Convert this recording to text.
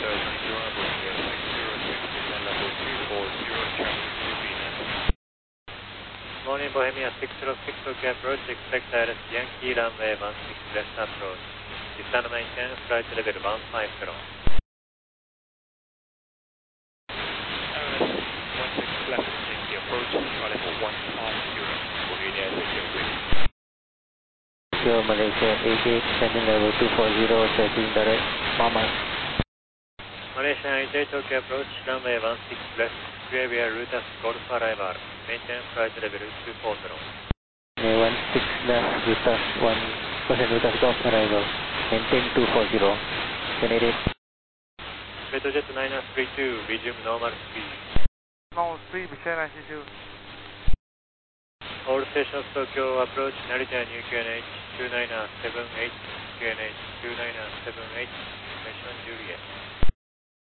Morning Bohemia 606 Tokyo approach, expect direct Yankee runway 16 left approach. Descend maintain flight level 150. 16 left, Yankee approach, flight level 150, Bohemia Tokyo bridge. Tokyo Malaysia 88, descending level 240, taking direct, Mama. Malaysia 88 Tokyo approach, runway 16 left, clear via Rutas Golf arrival. Maintain flight level 240. 16 left, Rutas 1% Rutas Golf arrival. Maintain 240. Canadian. Metrojet 9932, resume normal speed. Normal speed, Michelle 92. All stations Tokyo approach, Narita New QNH 2978, QNH 2978,